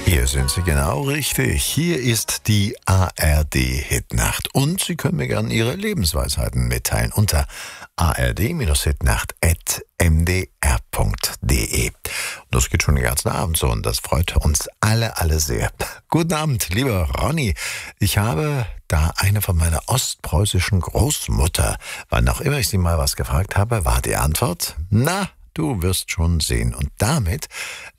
Hier sind Sie genau richtig. Hier ist die ARD-Hitnacht. Und Sie können mir gerne Ihre Lebensweisheiten mitteilen unter ard-hitnacht@mdr.de. Das geht schon den ganzen Abend so und das freut uns alle sehr. Guten Abend, lieber Ronny. Ich habe da eine von meiner ostpreußischen Großmutter. Wann auch immer ich sie mal was gefragt habe, war die Antwort: Na, du wirst schon sehen. Und damit